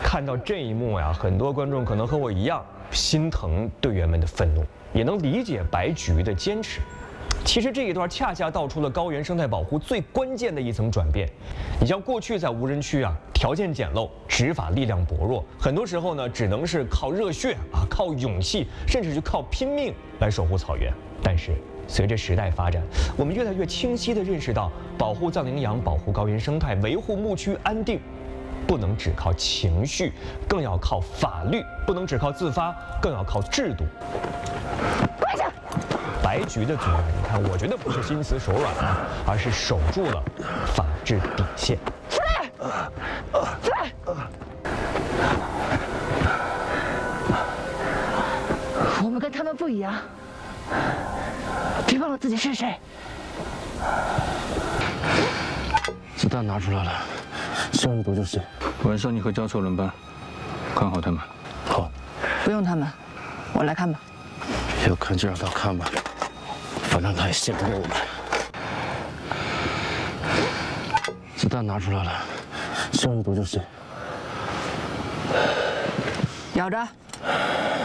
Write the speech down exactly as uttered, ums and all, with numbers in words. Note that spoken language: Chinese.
看到这一幕呀，很多观众可能和我一样心疼队员们的愤怒，也能理解白菊的坚持。其实这一段恰恰道出了高原生态保护最关键的一层转变。你像过去在无人区啊，条件简陋，执法力量薄弱，很多时候呢，只能是靠热血啊，靠勇气，甚至是靠拼命来守护草原。但是随着时代发展，我们越来越清晰地认识到，保护藏羚羊、保护高原生态、维护牧区安定，不能只靠情绪，更要靠法律；不能只靠自发，更要靠制度。 跪下！ 白菊的作用，你看，我觉得不是心慈手软啊，而是守住了法治底线。 出来！出来！我们跟他们不一样，别忘了自己是谁。 子弹拿出来了，下一步就是。 晚上你和家丑轮班，看好他们。 好。 不用他们，我来看吧。 要看就让他看吧，反正他也信不过我们。子弹拿出来了，下一步就是。 咬着。